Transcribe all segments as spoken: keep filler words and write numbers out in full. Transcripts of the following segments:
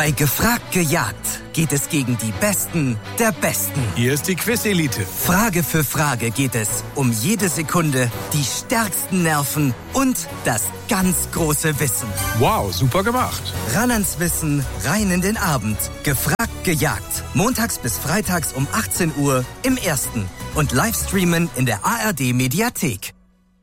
Bei Gefragt gejagt geht es gegen die Besten der Besten. Hier ist die Quiz-Elite. Frage für Frage geht es um jede Sekunde, die stärksten Nerven und das ganz große Wissen. Wow, super gemacht. Ran ans Wissen, rein in den Abend. Gefragt gejagt. Montags bis freitags um achtzehn Uhr im Ersten. Und Livestreamen in der A R D-Mediathek.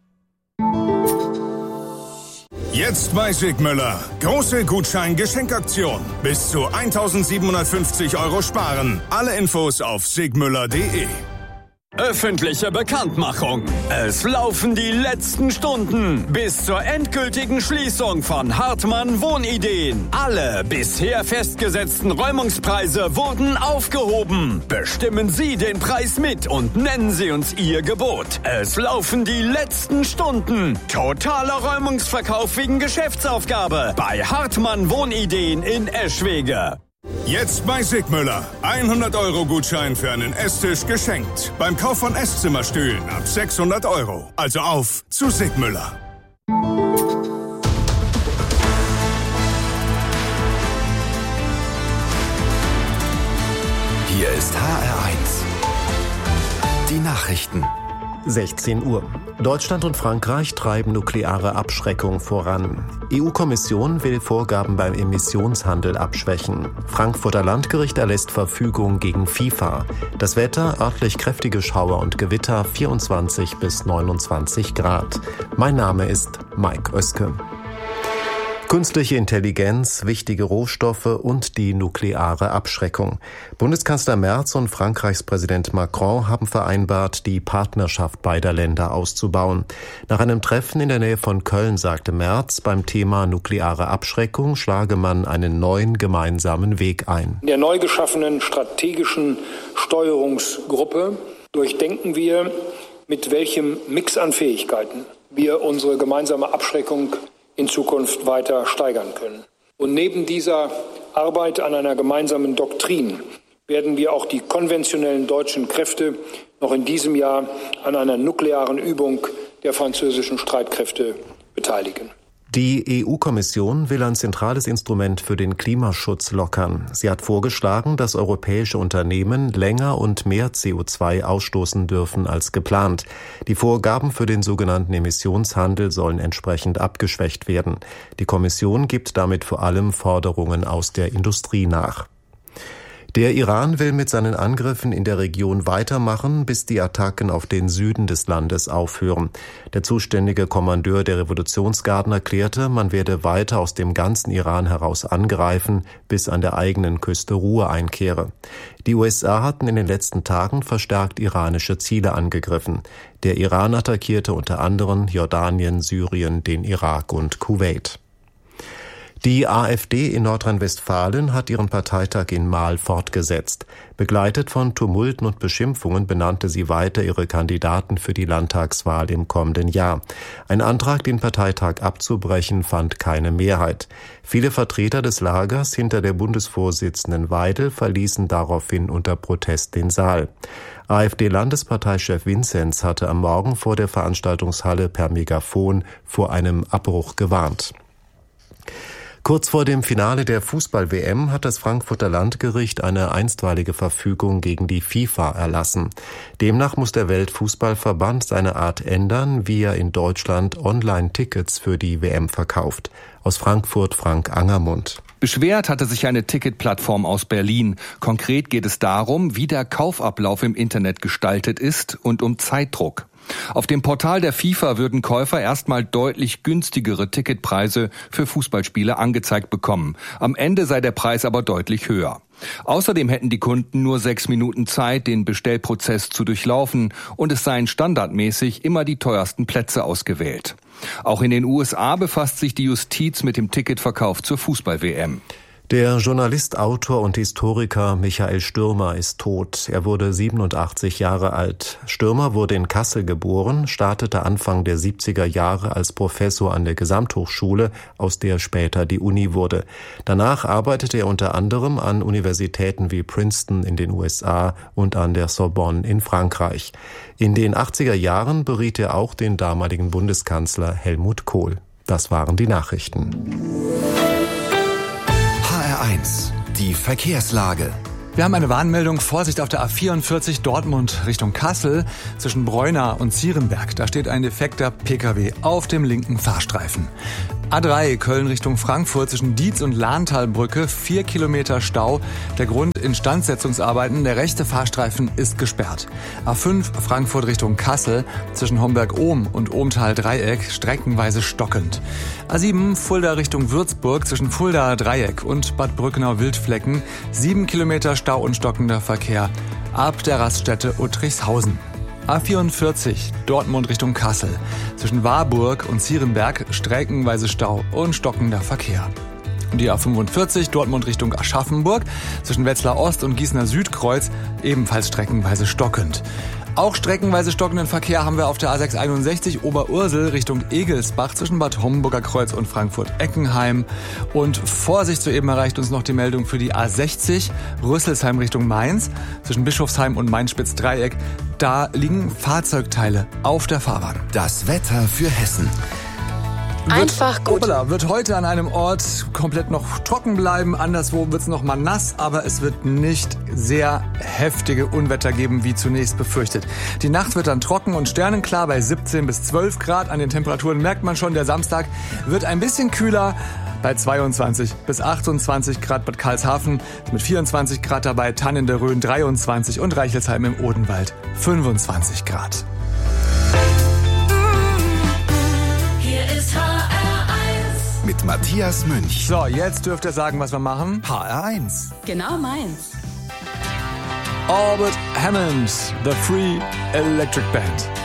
Jetzt bei Sigmüller. Große Gutschein-Geschenkaktion. Bis zu eintausendsiebenhundertfünfzig Euro sparen. Alle Infos auf sigmüller punkt de. Öffentliche Bekanntmachung. Es laufen die letzten Stunden bis zur endgültigen Schließung von Hartmann Wohnideen. Alle bisher festgesetzten Räumungspreise wurden aufgehoben. Bestimmen Sie den Preis mit und nennen Sie uns Ihr Gebot. Es laufen die letzten Stunden. Totaler Räumungsverkauf wegen Geschäftsaufgabe bei Hartmann Wohnideen in Eschwege. Jetzt bei Sigmüller. hundert Euro Gutschein für einen Esstisch geschenkt. Beim Kauf von Esszimmerstühlen ab sechshundert Euro. Also auf zu Sigmüller. Hier ist H R eins. Die Nachrichten. sechzehn Uhr. Deutschland und Frankreich treiben nukleare Abschreckung voran. E U-Kommission will Vorgaben beim Emissionshandel abschwächen. Frankfurter Landgericht erlässt Verfügung gegen FIFA. Das Wetter, örtlich kräftige Schauer und Gewitter, vierundzwanzig bis neunundzwanzig Grad. Mein Name ist Mike Oeske. Künstliche Intelligenz, wichtige Rohstoffe und die nukleare Abschreckung. Bundeskanzler Merz und Frankreichs Präsident Macron haben vereinbart, die Partnerschaft beider Länder auszubauen. Nach einem Treffen in der Nähe von Köln sagte Merz, beim Thema nukleare Abschreckung schlage man einen neuen gemeinsamen Weg ein. In der neu geschaffenen strategischen Steuerungsgruppe durchdenken wir, mit welchem Mix an Fähigkeiten wir unsere gemeinsame Abschreckung in Zukunft weiter steigern können. Und neben dieser Arbeit an einer gemeinsamen Doktrin werden wir auch die konventionellen deutschen Kräfte noch in diesem Jahr an einer nuklearen Übung der französischen Streitkräfte beteiligen. Die E U-Kommission will ein zentrales Instrument für den Klimaschutz lockern. Sie hat vorgeschlagen, dass europäische Unternehmen länger und mehr C O zwei ausstoßen dürfen als geplant. Die Vorgaben für den sogenannten Emissionshandel sollen entsprechend abgeschwächt werden. Die Kommission gibt damit vor allem Forderungen aus der Industrie nach. Der Iran will mit seinen Angriffen in der Region weitermachen, bis die Attacken auf den Süden des Landes aufhören. Der zuständige Kommandeur der Revolutionsgarden erklärte, man werde weiter aus dem ganzen Iran heraus angreifen, bis an der eigenen Küste Ruhe einkehre. Die U S A hatten in den letzten Tagen verstärkt iranische Ziele angegriffen. Der Iran attackierte unter anderem Jordanien, Syrien, den Irak und Kuwait. Die AfD in Nordrhein-Westfalen hat ihren Parteitag in Marl fortgesetzt. Begleitet von Tumulten und Beschimpfungen benannte sie weiter ihre Kandidaten für die Landtagswahl im kommenden Jahr. Ein Antrag, den Parteitag abzubrechen, fand keine Mehrheit. Viele Vertreter des Lagers hinter der Bundesvorsitzenden Weidel verließen daraufhin unter Protest den Saal. AfD-Landesparteichef Vinzenz hatte am Morgen vor der Veranstaltungshalle per Megafon vor einem Abbruch gewarnt. Kurz vor dem Finale der Fußball-W M hat das Frankfurter Landgericht eine einstweilige Verfügung gegen die FIFA erlassen. Demnach muss der Weltfußballverband seine Art ändern, wie er in Deutschland Online-Tickets für die W M verkauft. Aus Frankfurt Frank Angermund. Beschwert hatte sich eine Ticketplattform aus Berlin. Konkret geht es darum, wie der Kaufablauf im Internet gestaltet ist und um Zeitdruck. Auf dem Portal der FIFA würden Käufer erstmal deutlich günstigere Ticketpreise für Fußballspiele angezeigt bekommen. Am Ende sei der Preis aber deutlich höher. Außerdem hätten die Kunden nur sechs Minuten Zeit, den Bestellprozess zu durchlaufen, und es seien standardmäßig immer die teuersten Plätze ausgewählt. Auch in den U S A befasst sich die Justiz mit dem Ticketverkauf zur Fußball-W M. Der Journalist, Autor und Historiker Michael Stürmer ist tot. Er wurde siebenundachtzig Jahre alt. Stürmer wurde in Kassel geboren, startete Anfang der siebziger Jahre als Professor an der Gesamthochschule, aus der später die Uni wurde. Danach arbeitete er unter anderem an Universitäten wie Princeton in den U S A und an der Sorbonne in Frankreich. In den achtziger Jahren beriet er auch den damaligen Bundeskanzler Helmut Kohl. Das waren die Nachrichten. H R eins Die Verkehrslage. Wir haben eine Warnmeldung, Vorsicht auf der A vierundvierzig Dortmund Richtung Kassel zwischen Breuna und Zierenberg. Da steht ein defekter Pkw auf dem linken Fahrstreifen. A drei Köln Richtung Frankfurt zwischen Dietz und Lahntalbrücke, vier Kilometer Stau. Der Grund Instandsetzungsarbeiten, der rechte Fahrstreifen ist gesperrt. A fünf Frankfurt Richtung Kassel zwischen Homberg-Ohm und Ohmtal-Dreieck streckenweise stockend. A sieben Fulda Richtung Würzburg zwischen Fulda-Dreieck und Bad Brückenau-Wildflecken, sieben Kilometer Stau und stockender Verkehr ab der Raststätte Uttrichshausen. A vierundvierzig Dortmund Richtung Kassel zwischen Warburg und Zierenberg streckenweise Stau und stockender Verkehr. Und die A fünfundvierzig Dortmund Richtung Aschaffenburg zwischen Wetzlar Ost und Gießener Südkreuz ebenfalls streckenweise stockend. Auch streckenweise stockenden Verkehr haben wir auf der A sechshunderteinundsechzig Oberursel Richtung Egelsbach zwischen Bad Homburger Kreuz und Frankfurt-Eckenheim. Und Vorsicht, soeben erreicht uns noch die Meldung für die A sechzig Rüsselsheim Richtung Mainz zwischen Bischofsheim und Mainz-Spitz-Dreieck. Da liegen Fahrzeugteile auf der Fahrbahn. Das Wetter für Hessen. Einfach gut. Hoppala, wird heute an einem Ort komplett noch trocken bleiben, anderswo wird es noch mal nass, aber es wird nicht sehr heftige Unwetter geben, wie zunächst befürchtet. Die Nacht wird dann trocken und sternenklar bei siebzehn bis zwölf Grad. An den Temperaturen merkt man schon, der Samstag wird ein bisschen kühler. Bei zweiundzwanzig bis achtundzwanzig Grad Bad Karlshafen, mit vierundzwanzig Grad dabei, Thann in der Rhön dreiundzwanzig und Reichelsheim im Odenwald fünfundzwanzig Grad. Mit Matthias Münch. So, jetzt dürft ihr sagen, was wir machen. H R eins. Genau meins. Albert Hammond, The Free Electric Band.